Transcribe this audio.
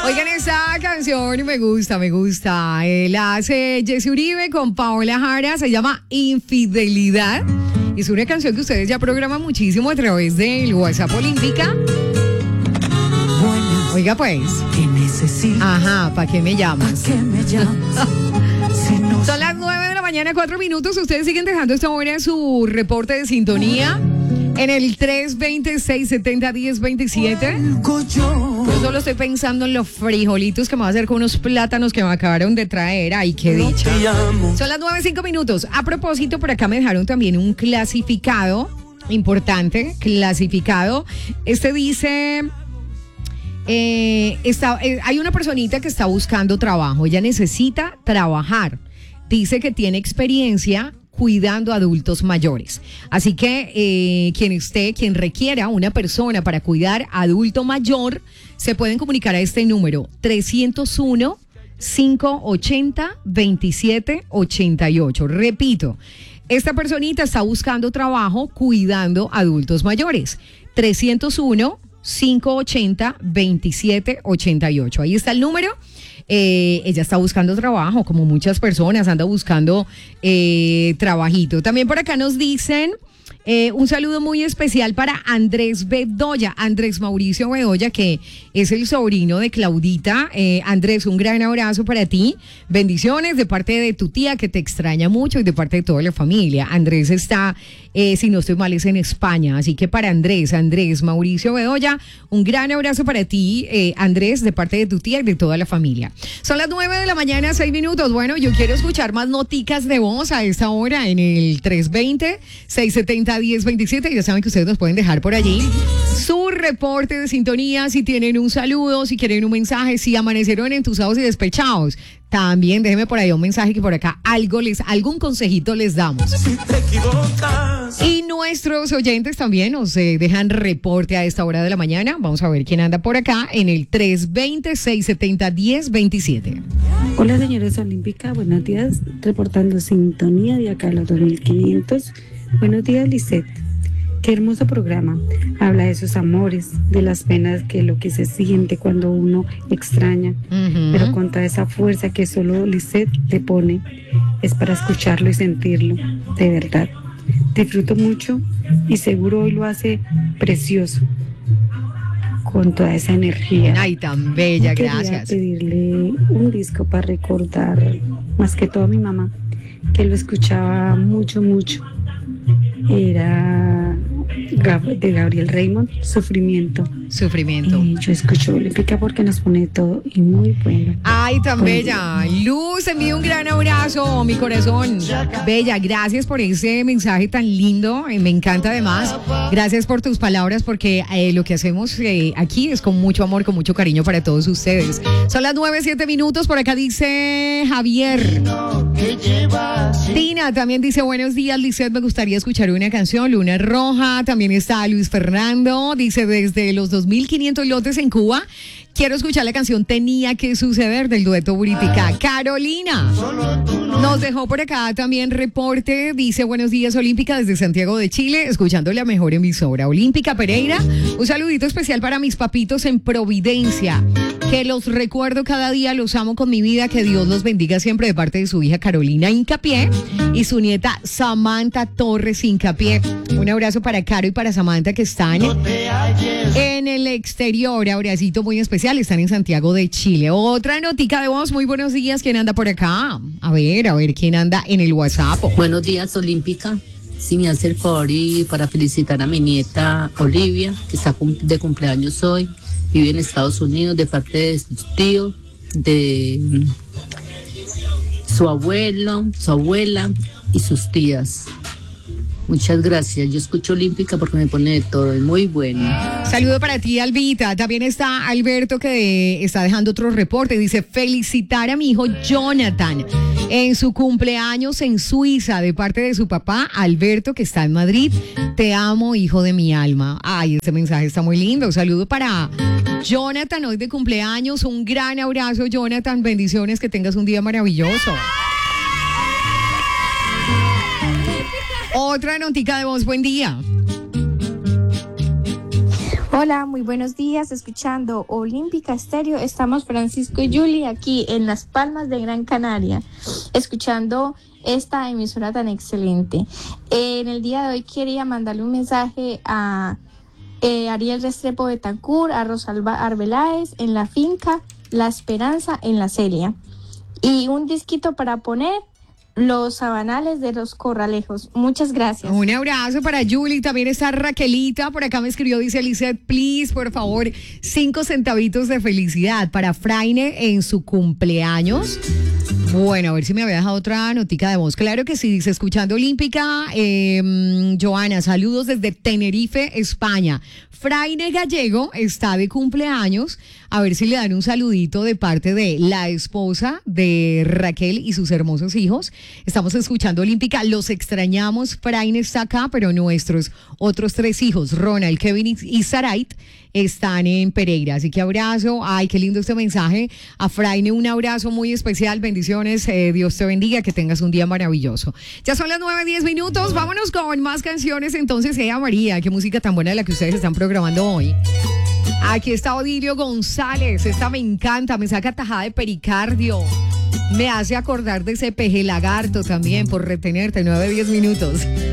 Oigan, esta canción me gusta. La hace Jesse Uribe con Paola Jara, se llama Infidelidad. Es una canción que ustedes ya programan muchísimo a través del WhatsApp Olímpica. Oiga pues. ¿Qué necesitas? Ajá, ¿para qué me llamas? ¿Para qué me llamas? Si no Son las 9 de la mañana, 4 minutos. Ustedes siguen dejando esta hora su reporte de sintonía en el 320-670-1027. Yo solo estoy pensando en los frijolitos que me voy a hacer con unos plátanos que me acabaron de traer. Ay, qué dicha. Son las 9:05 minutos. A propósito, por acá me dejaron también un clasificado importante. Este dice... hay una personita que está buscando trabajo. Ella necesita trabajar. Dice que tiene experiencia cuidando a adultos mayores. Así que quien requiera una persona para cuidar a adulto mayor, se pueden comunicar a este número 301-580-2788. Repito, esta personita está buscando trabajo cuidando a adultos mayores. 301-580-2788. Ahí está el número. Ella está buscando trabajo, como muchas personas, anda buscando trabajito. También por acá nos dicen un saludo muy especial para Andrés Bedoya, Andrés Mauricio Bedoya, que es el sobrino de Claudita. Andrés, un gran abrazo para ti. Bendiciones de parte de tu tía, que te extraña mucho, y de parte de toda la familia. Andrés está, si no estoy mal, es en España. Así que para Andrés Mauricio Bedoya, un gran abrazo para ti, Andrés, de parte de tu tía y de toda la familia. Son las 9 de la mañana, 6 minutos. Bueno, yo quiero escuchar más noticas de voz a esta hora en el 320-670-1027. Ya saben que ustedes nos pueden dejar por allí su reporte de sintonía, si tienen un saludo, si quieren un mensaje, si amanecieron entusiasmados y despechados. También déjenme por ahí un mensaje, que por acá algún consejito les damos. Si te equivocas. Y nuestros oyentes también nos dejan reporte a esta hora de la mañana. Vamos a ver quién anda por acá en el 320-670-1027. Hola, señores Olímpica, buenos días, reportando sintonía de acá a los 2500. Buenos días, Lisette. Qué hermoso programa. Habla de sus amores, de las penas, que lo que se siente cuando uno extraña, pero con toda esa fuerza que solo Lisette le pone, es para escucharlo y sentirlo, de verdad. Disfruto mucho y seguro hoy lo hace precioso, con toda esa energía. Ay, tan bella, Quería gracias. pedirle un disco para recordar, más que todo a mi mamá, que lo escuchaba mucho. Era de Gabriel Raymond, Sufrimiento. Yo escucho Olímpica porque nos pone todo y muy bueno. Ay, tan bella. Luz, envío un gran abrazo, mi corazón. Bella, gracias por ese mensaje tan lindo. Me encanta además. Gracias por tus palabras, porque lo que hacemos aquí es con mucho amor, con mucho cariño para todos ustedes. Son las 9:07 minutos. Por acá dice Javier. Tina también dice: buenos días, Lisette, me gustaría escuchar una canción, Luna Roja. También está Luis Fernando, dice: desde los 2500 lotes en Cuba, quiero escuchar la canción Tenía que suceder, del dueto Buritica. Carolina nos dejó por acá también reporte, dice: buenos días, Olímpica, desde Santiago de Chile, escuchando la mejor emisora, Olímpica Pereira. Un saludito especial para mis papitos en Providencia, que los recuerdo cada día, los amo con mi vida, que Dios los bendiga siempre, de parte de su hija Carolina Hincapié y su nieta Samantha Torres Hincapié. Un abrazo para Caro y para Samantha, que están en el exterior. Abracito muy especial, están en Santiago de Chile. Otra notica de voz, muy buenos días. ¿Quién anda por acá? A ver quién anda en el WhatsApp. Buenos días, Olímpica. Si me hace el favor y para felicitar a mi nieta Olivia, que está de cumpleaños hoy, vive en Estados Unidos, de parte de su tío, de su abuelo, su abuela y sus tías. Muchas gracias. Yo escucho Olímpica porque me pone de todo. Es muy bueno. Saludo para ti, Albita. También está Alberto, que está dejando otro reporte. Dice: felicitar a mi hijo Jonathan en su cumpleaños en Suiza, de parte de su papá Alberto, que está en Madrid. Te amo, hijo de mi alma. Ay, este mensaje está muy lindo. Un saludo para Jonathan, hoy de cumpleaños. Un gran abrazo, Jonathan. Bendiciones, que tengas un día maravilloso. Otra notica de voz, buen día. Hola, muy buenos días, escuchando Olímpica Estéreo. Estamos Francisco y Julie aquí en Las Palmas de Gran Canaria, escuchando esta emisora tan excelente. En el día de hoy quería mandarle un mensaje a Ariel Restrepo Betancourt, a Rosalba Arbeláez en la finca La Esperanza en La Celia. Y un disquito para poner, Los Sabanales de los Corralejos. Muchas gracias. Un abrazo para Julie. También está Raquelita. Por acá me escribió, dice Lisette, please, por favor, 5 centavitos de felicidad para Fraine en su cumpleaños. Bueno, a ver si me había dejado otra notica de voz. Claro que sí, dice, escuchando Olímpica. Joana, saludos desde Tenerife, España. Fraine Gallego está de cumpleaños. A ver si le dan un saludito de parte de la esposa de Raquel y sus hermosos hijos. Estamos escuchando Olímpica. Los extrañamos. Fraine está acá, pero nuestros otros 3 hijos, Ronald, Kevin y Sarait, están en Pereira. Así que abrazo. Ay, qué lindo este mensaje. A Fraine un abrazo muy especial. Bendiciones. Dios te bendiga. Que tengas un día maravilloso. Ya son las 9:10. Vámonos con más canciones. Entonces, María, qué música tan buena la que ustedes están programando hoy. Aquí está Odilio González. Esta me encanta. Me saca tajada de pericardio. Me hace acordar de ese peje lagarto también, por retenerte. 9:10.